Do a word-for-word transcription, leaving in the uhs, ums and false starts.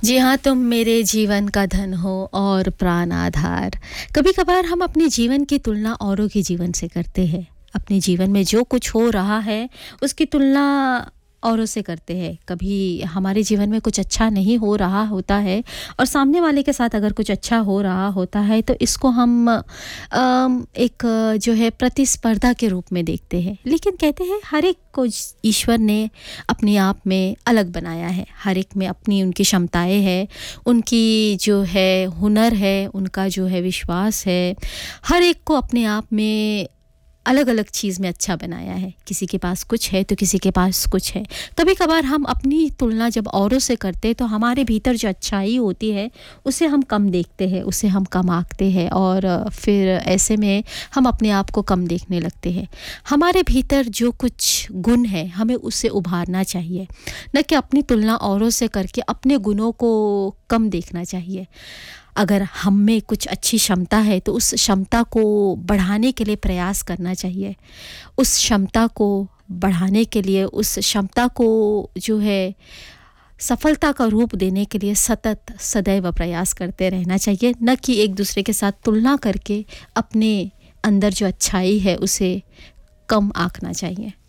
जी हाँ, तुम मेरे जीवन का धन हो और प्राण आधार। कभी-कभार हम अपने जीवन की तुलना औरों के जीवन से करते हैं। अपने जीवन में जो कुछ हो रहा है, उसकी तुलना औरों से करते हैं। कभी हमारे जीवन में कुछ अच्छा नहीं हो रहा होता है और सामने वाले के साथ अगर कुछ अच्छा हो रहा होता है, तो इसको हम अम, एक अ, जो है प्रतिस्पर्धा के रूप में देखते हैं। लेकिन कहते हैं हर एक को ज- ईश्वर ने अपने आप में अलग बनाया है। हर एक में अपनी उनकी क्षमताएं हैं, उनकी जो है हुनर है, उनका जो है विश्वास है। हर एक को अपने आप में अलग अलग चीज़ में अच्छा बनाया है। किसी के पास कुछ है तो किसी के पास कुछ है। कभी कभार हम अपनी तुलना जब औरों से करते हैं, तो हमारे भीतर जो अच्छाई होती है उसे हम कम देखते हैं, उसे हम कम आंकते हैं और अ, फिर ऐसे में हम अपने आप को कम देखने लगते हैं। हमारे भीतर जो कुछ गुण है, हमें उससे उभारना चाहिए, न कि अपनी तुलना औरों से करके अपने गुणों को कम देखना चाहिए। अगर हम में कुछ अच्छी क्षमता है, तो उस क्षमता को बढ़ाने के लिए प्रयास करना चाहिए। उस क्षमता को बढ़ाने के लिए, उस क्षमता को जो है सफलता का रूप देने के लिए सतत सदैव प्रयास करते रहना चाहिए, न कि एक दूसरे के साथ तुलना करके अपने अंदर जो अच्छाई है उसे कम आंकना चाहिए।